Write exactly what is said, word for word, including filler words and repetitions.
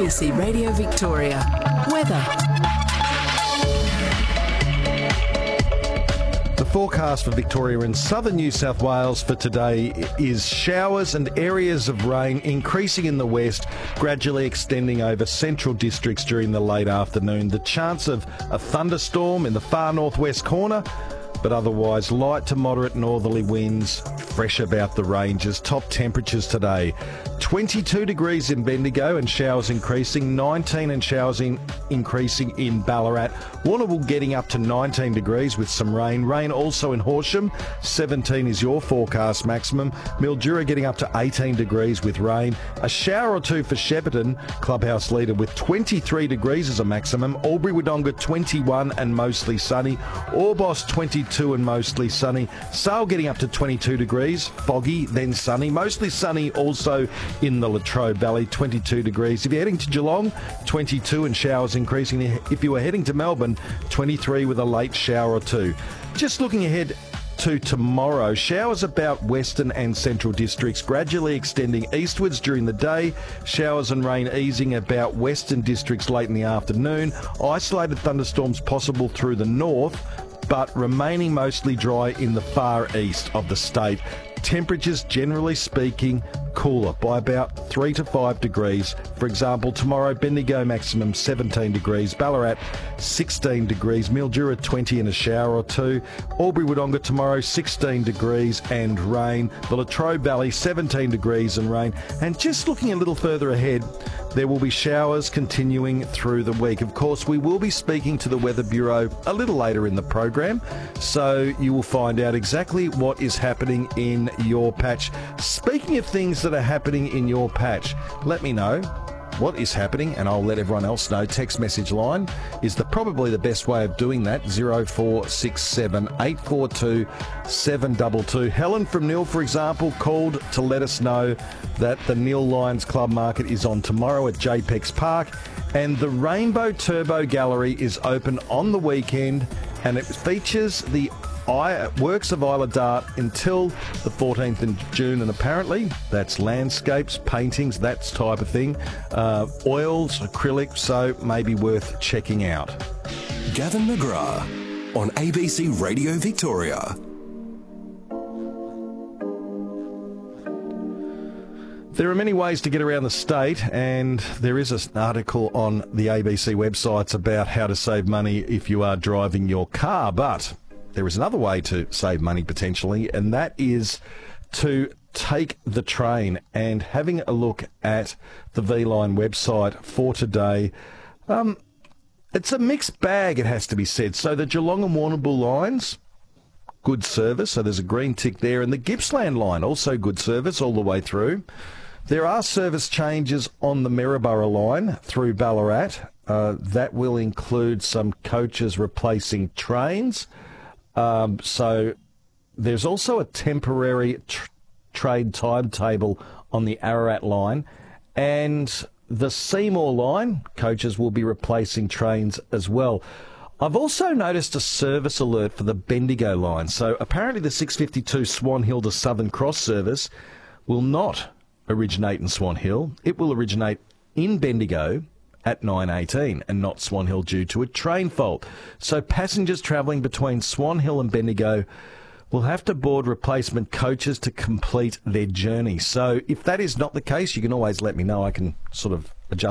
B C Radio Victoria. Weather. The forecast for Victoria and southern New South Wales for today is showers and areas of rain increasing in the west, gradually extending over central districts during the late afternoon. The chance of a thunderstorm in the far northwest corner, but otherwise light to moderate northerly winds, fresh about the ranges. Top temperatures today, twenty-two degrees in Bendigo and showers increasing, nineteen and showers in, increasing in Ballarat. Warrnambool getting up to nineteen degrees with some rain. Rain also in Horsham, seventeen is your forecast maximum. Mildura getting up to eighteen degrees with rain. A shower or two for Shepparton, clubhouse leader with twenty-three degrees as a maximum. Albury-Wodonga twenty-one and mostly sunny. Orbost twenty-two and mostly sunny. Sale getting up to twenty-two degrees, foggy then sunny. Mostly sunny also in the Latrobe Valley, twenty-two degrees. If you're heading to Geelong, twenty-two and showers increasing. If you were heading to Melbourne, twenty-three with a late shower or two. Just looking ahead to tomorrow, showers about western and central districts, gradually extending eastwards during the day. Showers and rain easing about western districts late in the afternoon. Isolated thunderstorms possible through the north, but remaining mostly dry in the far east of the state. Temperatures, generally speaking, cooler by about three to five degrees. For example, tomorrow, Bendigo maximum seventeen degrees, Ballarat sixteen degrees, Mildura twenty and a shower or two, Albury-Wodonga tomorrow sixteen degrees and rain, the Latrobe Valley seventeen degrees and rain. And just looking a little further ahead, there will be showers continuing through the week. Of course, we will be speaking to the Weather Bureau a little later in the program, so you will find out exactly what is happening in your patch. Speaking of things that are happening in your patch, let me know what is happening and I'll let everyone else know. Text message line is the probably the best way of doing that, zero four six seven, eight four two, seven two two. Helen from Neil, for example, called to let us know that the Neil Lions Club Market is on tomorrow at J PEX Park and the Rainbow Turbo Gallery is open on the weekend and it features the I, works of Isla Dart until the fourteenth of June, and apparently that's landscapes, paintings, that type of thing, uh, oils, acrylic, so maybe worth checking out. Gavin McGrath on A B C Radio Victoria. There are many ways to get around the state, and there is an article on the A B C websites about how to save money if you are driving your car, but there is another way to save money potentially, and that is to take the train. And having a look at the V-Line website for today, um, it's a mixed bag, it has to be said. So the Geelong and Warrnambool lines, good service, so there's a green tick there. And the Gippsland line, also good service all the way through. There are service changes on the Maryborough line through Ballarat. Uh, that will include some coaches replacing trains. Um, so there's also a temporary tr- trade timetable on the Ararat line, and the Seymour line coaches will be replacing trains as well. I've also noticed a service alert for the Bendigo line. So apparently the six fifty-two Swan Hill to Southern Cross service will not originate in Swan Hill. It will originate in Bendigo at nine eighteen and not Swan Hill due to a train fault. So passengers travelling between Swan Hill and Bendigo will have to board replacement coaches to complete their journey. So if that is not the case, you can always let me know. I can sort of adjust